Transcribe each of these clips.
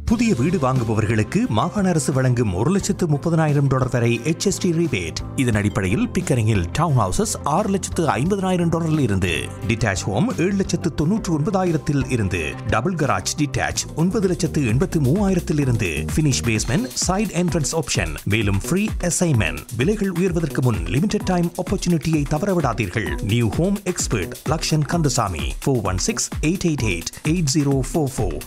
புதிய வீடு வாங்குபவர்களுக்கு மாகாண அரசு வழங்கும் $1,30,000 வரை HST rebate. இதன் அடிப்படையில் பிக்கரிங்கில் டவுன் ஹவுசஸ் $6,50,000 இருந்து, டிட்டாச் ஹோம் $7,99,000 இருந்து, டபுள் கராஜ் டிட்டாச் $9,83,000 இருந்து, finish basement side entrance option. மேலும் ஃப்ரீ அசைன்மெண்ட். விலைகள் உயர்வதற்கு முன் லிமிடெட் டைம் ஆப்பர்ச்சுனிட்டியை தவறவிடாதீர்கள். New home expert Lakshan Kandasamy 416-888-8044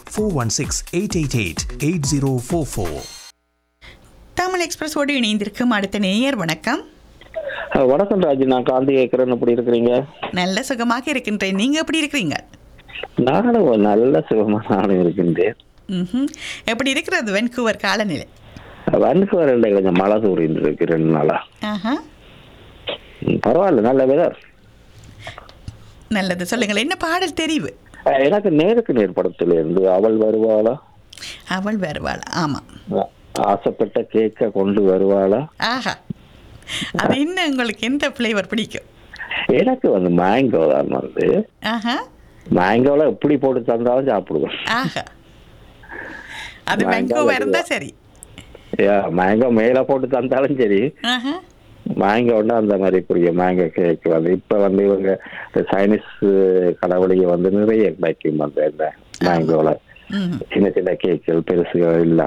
416-888-8044. Tamil எக்ஸ்பிரஸோடு இணைந்திருக்கும் அடுத்த நேயர். வணக்கம். வணக்கம் ராஜி, நான் காந்தி கேட்கிறேன். எப்படி இருக்கிறீங்க? நல்ல சுகமாக இருக்கின்றேன். நீங்க எப்படி இருக்கிறீங்க? நானும் நல்ல சுகமா நானும் இருக்கின்றேன். எப்படி இருக்கிறது வென்கூவர் காலநிலை? வென்கூவர் கொஞ்சம் மழை தூரிட்டு இருக்கு 2 நாளா. பரவாயில்ல, நல்ல வெதர். நல்லது. சொல்லுங்கள், என்ன பாடல் தெரிவு? எனக்கு நேருக்கு நேர் படத்துல இருந்து அவள் வருவாளா. அவள் வருவாளா? ஆமா. ஆசைப்பட்ட கேக்க கொண்டு வருவாளா. ஆஹா, அது என்ன உங்களுக்கு எந்த ஃப்ளேவர் பிடிக்கும்? எனக்கு மேங்கோ தான் மேங்கோல எப்படி போட்டு தந்தாலும் சாப்பிடுவேன். ஆஹா, அது மேங்கோ இருந்தா சரி. மேங்கோ மேல போட்டு தந்தாலும் சரி. மேங்கோன்னா அந்த மாதிரி புரிய மேங்கோ கேக் இப்ப இவங்க சைனீஸ் கடவுளைய நிறைய பைக்கிங் இந்த மேங்கோல சின்ன சின்ன கேக்குகள் பெருசுகள் இல்ல,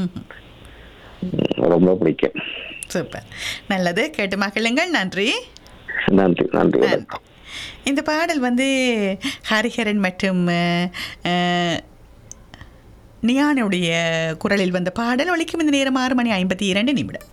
ரொம்ப பிடிக்கும். சூப்பர், நல்லது. கேட்டு மகிழுங்கள். நன்றி நன்றி நன்றி. இந்த பாடல் ஹரிஹரன் மற்றும் நியானுடைய குரலில் வந்த பாடல் ஒலிக்கும். இந்த நேரம் 6:52